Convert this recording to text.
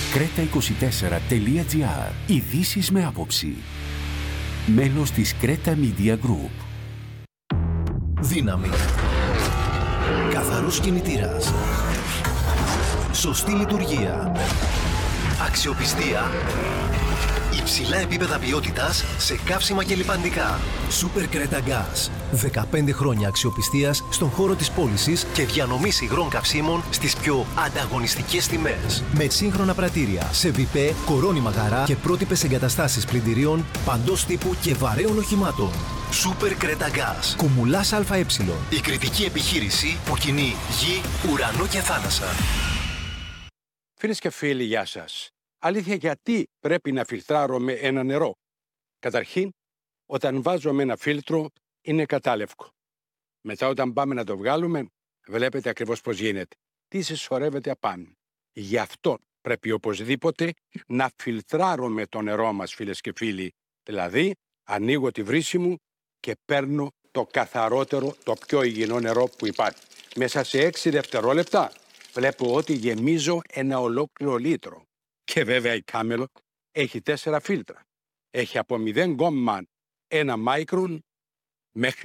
Creta24.gr. Ειδήσεις με άποψη. Μέλος της Creta Media Group. Δύναμη. Καθαρός κινητήρας. Σωστή λειτουργία. Αξιοπιστία. Υψηλά επίπεδα ποιότητας σε καύσιμα και λιπαντικά. Super Creta Gas. 15 χρόνια αξιοπιστίας στον χώρο της πώλησης και διανομής υγρών καυσίμων στις πιο ανταγωνιστικές τιμές. Με σύγχρονα πρατήρια, σε βιπέ, κορώνιμα γαρά και πρότυπες εγκαταστάσεις πλυντηρίων παντός τύπου και βαρέων οχημάτων. Super Creta Gas. Κουμουλάς ΑΕ. Η κριτική επιχείρηση που κινεί γη, ουρανό και θάλασσα. Φίλες και φίλοι, γεια σας. Αλήθεια, γιατί πρέπει να φιλτράρουμε ένα νερό? Καταρχήν, όταν βάζουμε ένα φίλτρο, είναι κατάλευκο. Μετά, όταν πάμε να το βγάλουμε, βλέπετε ακριβώς πώς γίνεται. Τι συσσωρεύεται απάνω. Γι' αυτό πρέπει οπωσδήποτε να φιλτράρουμε το νερό μας, φίλες και φίλοι. Δηλαδή, ανοίγω τη βρύση μου και παίρνω το καθαρότερο, το πιο υγιεινό νερό που υπάρχει. Μέσα σε 6 δευτερόλεπτα βλέπω ότι γεμίζω ένα ολόκληρο λίτρο. Και βέβαια η Camel έχει 4 φίλτρα. Έχει από 0,1 μάικρον μέχρι